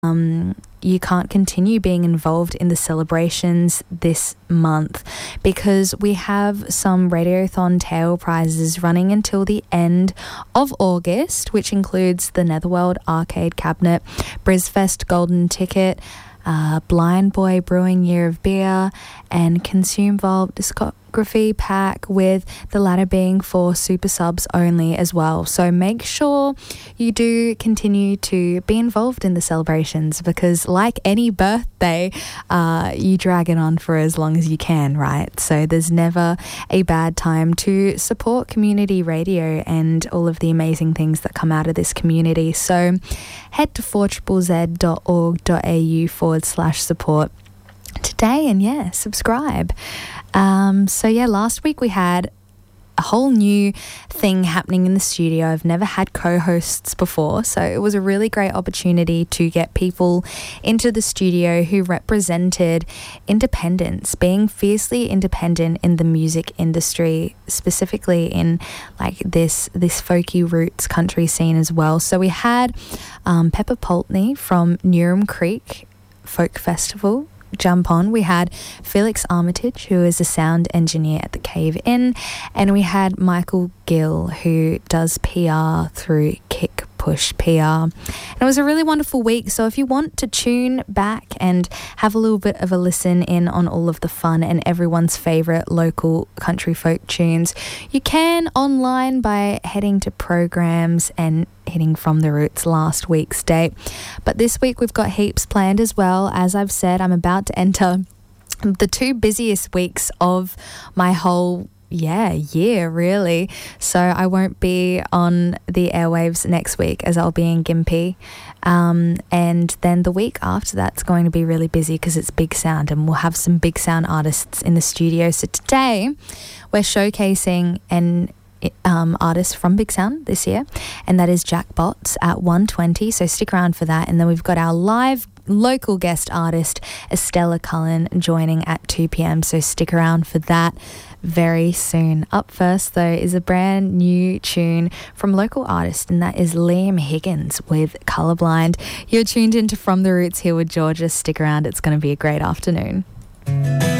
you can't continue being involved in the celebrations this month because we have some Radiothon Tail prizes running until the end of August, which includes the Netherworld Arcade Cabinet, Brisfest Golden Ticket, Blind Boy Brewing Year of Beer, and Consume Vault Discography Pack, with the latter being for super subs only as well. So make sure you do continue to be involved in the celebrations because, like any birthday, you drag it on for as long as you can, right? So there's never a bad time to support community radio and all of the amazing things that come out of this community. So head to 4ZZZ.org.au/support today and subscribe. Last week we had a whole new thing happening in the studio. I've never had co-hosts before, so it was a really great opportunity to get people into the studio who represented independence, being fiercely independent in the music industry, specifically in like this folky roots country scene as well. So we had Pepper Pulteney from Newham Creek Folk Festival jump on. We had Felix Armitage, who is a sound engineer at the Cave Inn, and we had Michael Gill, who does PR through Kick Push PR. And it was a really wonderful week, so if you want to tune back and have a little bit of a listen in on all of the fun and everyone's favourite local country folk tunes, you can online by heading to programs and hitting From the Roots last week's date. But this week we've got heaps planned as well. As I've said, I'm about to enter the two busiest weeks of my whole year really. So I won't be on the airwaves next week as I'll be in Gympie. And then the week after that's going to be really busy because it's Big Sound and we'll have some Big Sound artists in the studio. So today we're showcasing an artist from Big Sound this year, and that is Jack Botts at 1:20, so stick around for that. And then we've got our live local guest artist Estella Cullen joining at 2 p.m, so stick around for that very soon. Up first though is a brand new tune from local artist, and that is Liam Higgins with Colorblind. You're tuned into From the Roots here with Georgia. Stick around, it's going to be a great afternoon.